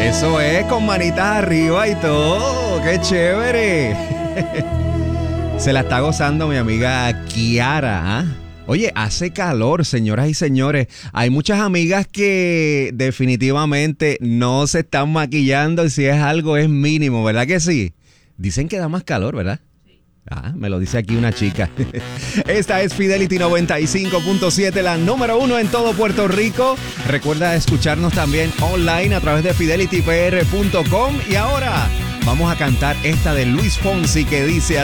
Eso es, con manitas arriba y todo. ¡Qué chévere! Se la está gozando mi amiga Kiara, ¿ah? Oye, hace calor, señoras y señores. Hay muchas amigas que definitivamente no se están maquillando y si es algo es mínimo, ¿verdad que sí? Dicen que da más calor, ¿verdad? Ah, me lo dice aquí una chica. Esta es Fidelity 95.7, la número 1 en todo Puerto Rico. Recuerda escucharnos también online a través de fidelitypr.com. Y ahora vamos a cantar esta de Luis Fonsi que dice así.